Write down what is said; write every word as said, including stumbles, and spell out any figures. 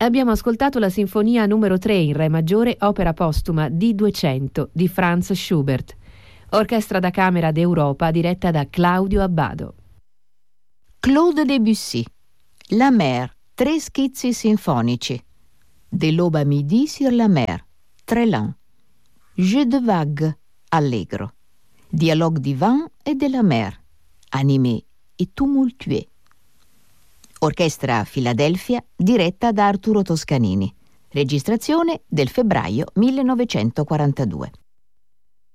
Abbiamo ascoltato la sinfonia numero tre in re maggiore, opera postuma D duecento di Franz Schubert. Orchestra da camera d'Europa diretta da Claudio Abbado. Claude Debussy, La Mer, tre schizzi sinfonici. De l'aube à midi sur la mer, très lent. Jeu de vagues, allegro. Dialogue du vent et de la mer, animé et tumultueux. Orchestra Philadelphia diretta da Arturo Toscanini. Registrazione del febbraio millenovecentoquarantadue.